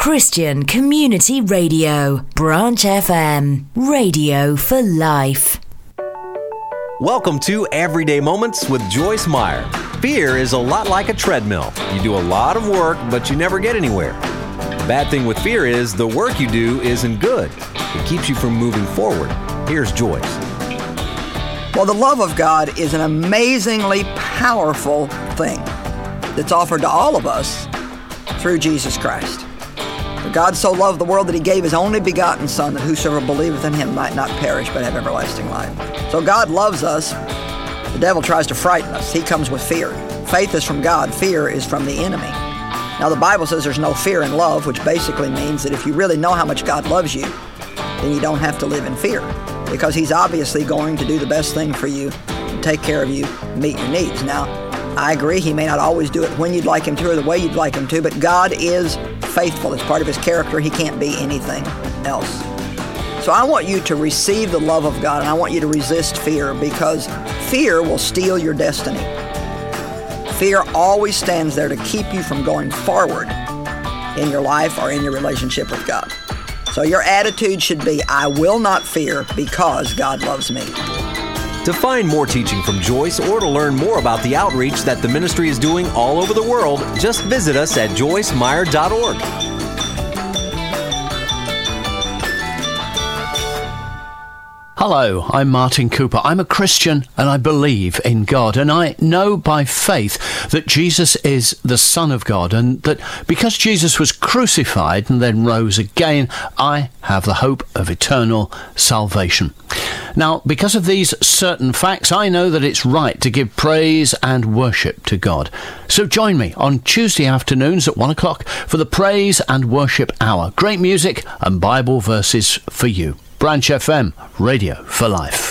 Christian Community Radio, Branch FM, radio for life. Welcome to Everyday Moments with Joyce Meyer. Fear is a lot like a treadmill. You do a lot of work, but you never get anywhere. The bad thing with fear is the work you do isn't good. It keeps you from moving forward. Here's Joyce. Well, the love of God is an amazingly powerful thing that's offered to all of us through Jesus Christ. For God so loved the world that he gave his only begotten Son, that whosoever believeth in him might not perish but have everlasting life. So God loves us. The devil tries to frighten us. He comes with fear. Faith is from God. Fear is from the enemy. Now the Bible says there's no fear in love, which basically means that if you really know how much God loves you, then you don't have to live in fear, because he's obviously going to do the best thing for you, take care of you, meet your needs. Now, I agree, he may not always do it when you'd like him to or the way you'd like him to, but God is faithful. It's part of his character. He can't be anything else. So I want you to receive the love of God, and I want you to resist fear, because fear will steal your destiny. Fear always stands there to keep you from going forward in your life or in your relationship with God. So your attitude should be, I will not fear because God loves me. To find more teaching from Joyce or to learn more about the outreach that the ministry is doing all over the world, just visit us at joycemeyer.org. Hello, I'm Martin Cooper. I'm a Christian and I believe in God, and I know by faith that Jesus is the Son of God, and that because Jesus was crucified and then rose again, I have the hope of eternal salvation. Now, because of these certain facts, I know that it's right to give praise and worship to God. So join me on Tuesday afternoons at 1 o'clock for the Praise and Worship Hour. Great music and Bible verses for you. Branch FM, radio for life.